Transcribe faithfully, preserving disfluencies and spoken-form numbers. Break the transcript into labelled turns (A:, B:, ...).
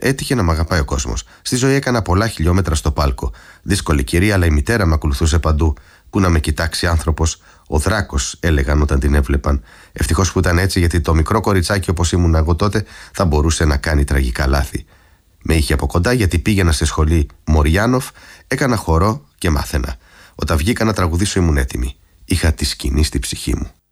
A: έτυχε να μ' αγαπάει ο κόσμος. Στη ζωή έκανα πολλά χιλιόμετρα στο πάλκο. Δύσκολη κυρία, αλλά η μητέρα με ακολουθούσε παντού. Πού να με κοιτάξει άνθρωπος, ο δράκος, έλεγαν όταν την έβλεπαν. Ευτυχώς που ήταν έτσι, γιατί το μικρό κοριτσάκι όπως ήμουν εγώ τότε θα μπορούσε να κάνει τραγικά λάθη. Με είχε από κοντά γιατί πήγαινα στη σχολή Μοριάνοφ, έκανα χορό και μάθαινα. Όταν βγήκα να τραγουδήσω ήμουν έτοιμη. Είχα τη σκηνή στη ψυχή μου.